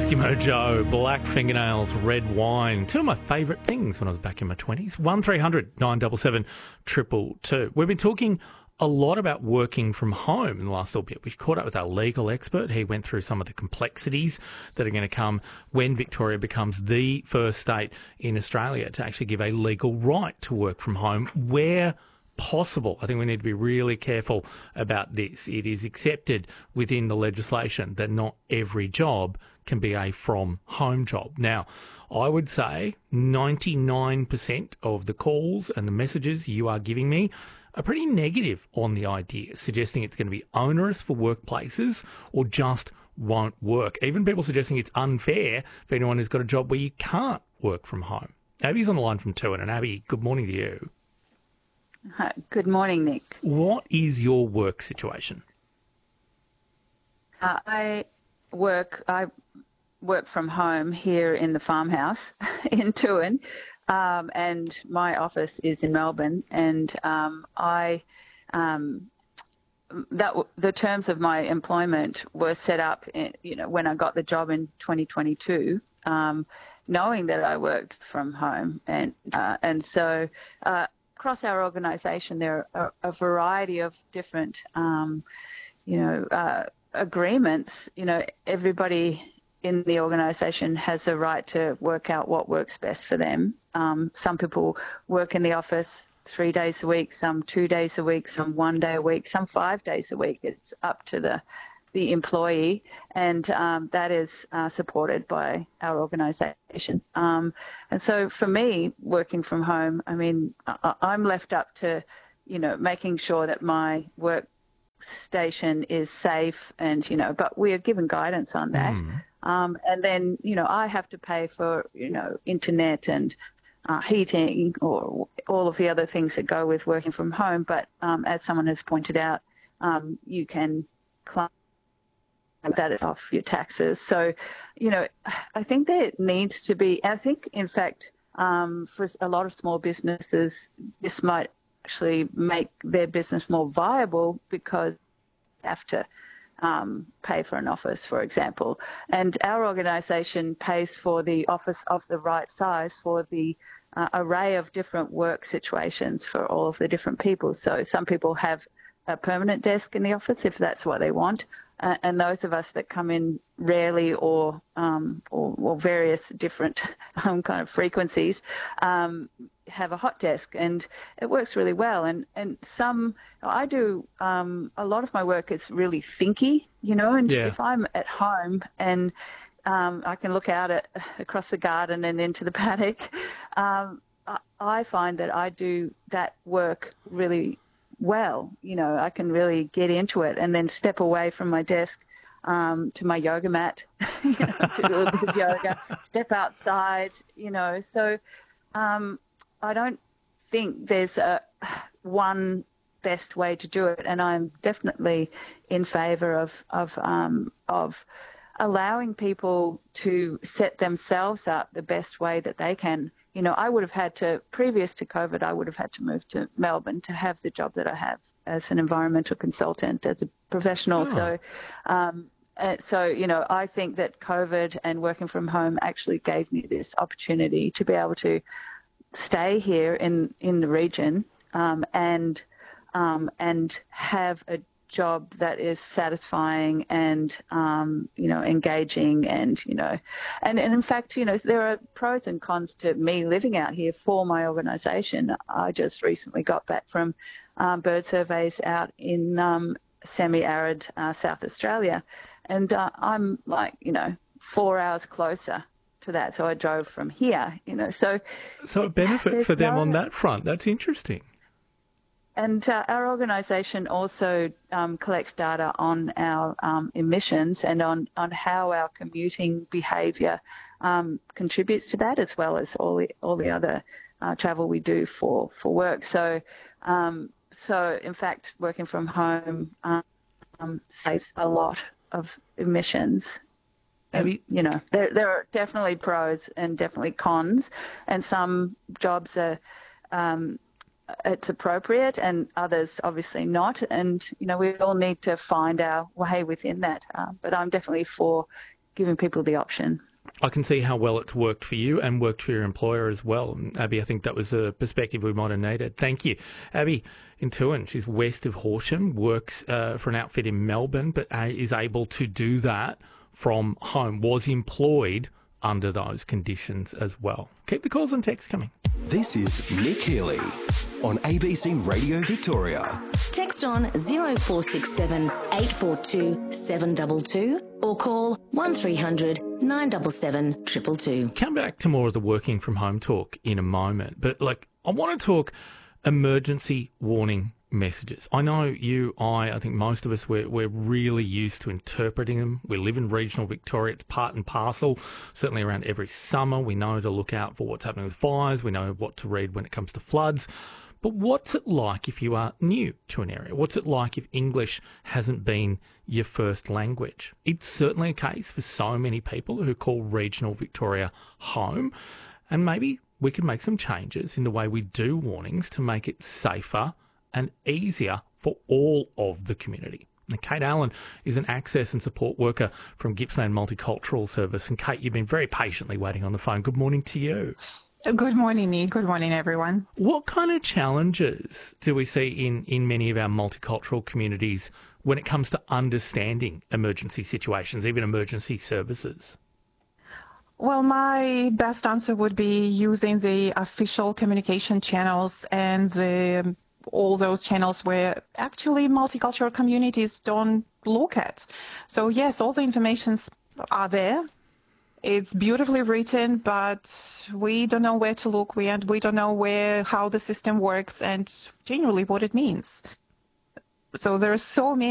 Eskimo Joe, black fingernails, red wine. Two of my favourite things when I was back in my 20s. 1300 977 222. We've been talking a lot about working from home in the last little bit. We've caught up with our legal expert. He went through some of the complexities that are going to come when Victoria becomes the first state in Australia to actually give a legal right to work from home where possible. I think we need to be really careful about this. It is accepted within the legislation that not every job can be a from home job. Now, I would say 99% of the calls and the messages you are giving me are pretty negative on the idea, suggesting it's going to be onerous for workplaces or just won't work. Even people suggesting it's unfair for anyone who's got a job where you can't work from home. Abby's on the line from Tuin, and Abby, good morning to you. Hi, good morning, Nick. What is your work situation? I work from home here in the farmhouse in Tuin, and my office is in Melbourne. And the terms of my employment were set up, when I got the job in 2022, knowing that I worked from home, and so. Across our organisation, there are a variety of different, agreements. Everybody in the organisation has a right to work out what works best for them. Some people work in the office 3 days a week, some 2 days a week, some 1 day a week, some 5 days a week. It's up to the employee, and that is supported by our organisation. And so for me, working from home, I mean, I'm left up to, making sure that my workstation is safe and, but we are given guidance on that. And then, I have to pay for, internet and heating or all of the other things that go with working from home. But as someone has pointed out, you can claim that is off your taxes. So, I think there needs to be, in fact, for a lot of small businesses, this might actually make their business more viable because they have to pay for an office, for example. And our organisation pays for the office of the right size for the array of different work situations for all of the different people. So some people have a permanent desk in the office if that's what they want, and those of us that come in rarely or various different kind of frequencies have a hot desk, and it works really well. And I do a lot of my work is really thinky, and if I'm at home and I can look out across the garden and into the paddock, I find that I do that work really well. I can really get into it and then step away from my desk to my yoga mat, to do a little bit of yoga, step outside, So I don't think there's one best way to do it, and I'm definitely in favour of allowing people to set themselves up the best way that they can. I would have had to, previous to COVID, I would have had to move to Melbourne to have the job that I have as an environmental consultant, as a professional. Oh. So, I think that COVID and working from home actually gave me this opportunity to be able to stay here in the region and have a job that is satisfying and engaging and in fact there are pros and cons to me living out here for my organisation. I just recently got back from bird surveys out in semi-arid South Australia, and I'm 4 hours closer to that, so I drove from here. So a benefit for them on that front. That's interesting. And our organisation also collects data on our emissions and on how our commuting behaviour contributes to that, as well as all the other travel we do for work. So in fact, working from home saves a lot of emissions. There are definitely pros and definitely cons, and some jobs are it's appropriate and others obviously not. And, we all need to find our way within that. But I'm definitely for giving people the option. I can see how well it's worked for you and worked for your employer as well. And Abby, I think that was a perspective we might have needed. Thank you. Abby in Tuin, she's west of Horsham, works for an outfit in Melbourne, but is able to do that from home, was employed under those conditions as well. Keep the calls and texts coming. This is Nick Healy on ABC Radio Victoria. Text on 0467 842 722 or call 1300 977 222. Come back to more of the working from home talk in a moment, but I want to talk emergency warning messages. I know I think most of us, we're really used to interpreting them. We live in regional Victoria. It's part and parcel. Certainly around every summer, we know to look out for what's happening with fires. We know what to read when it comes to floods. But what's it like if you are new to an area? What's it like if English hasn't been your first language? It's certainly a case for so many people who call regional Victoria home. And maybe we could make some changes in the way we do warnings to make it safer and easier for all of the community. Now, Kate Allen is an access and support worker from Gippsland Multicultural Service. And Kate, you've been very patiently waiting on the phone. Good morning to you. Good morning, Nick. Good morning, everyone. What kind of challenges do we see in many of our multicultural communities when it comes to understanding emergency situations, even emergency services? Well, my best answer would be using the official communication channels and all those channels where actually multicultural communities don't look at. So yes, all the informations are there. It's beautifully written, but we don't know where to look. We don't know how the system works and generally what it means. So there are so many